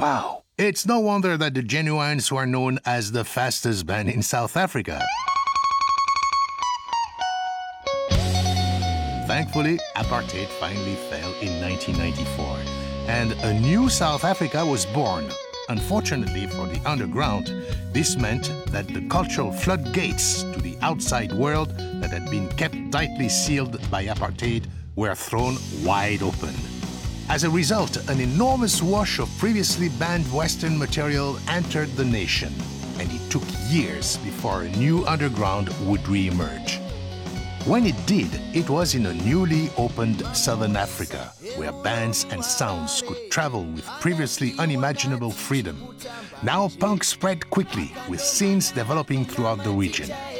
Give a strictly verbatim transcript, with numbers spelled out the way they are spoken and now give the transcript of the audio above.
Wow, it's no wonder that the Genuines were known as the fastest band in South Africa. Thankfully, apartheid finally fell in nineteen ninety-four, and a new South Africa was born. Unfortunately for the underground, this meant that the cultural floodgates to the outside world that had been kept tightly sealed by apartheid were thrown wide open. As a result, an enormous wash of previously banned Western material entered the nation, and it took years before a new underground would re-emerge. When it did, it was in a newly opened Southern Africa, where bands and sounds could travel with previously unimaginable freedom. Now punk spread quickly, with scenes developing throughout the region.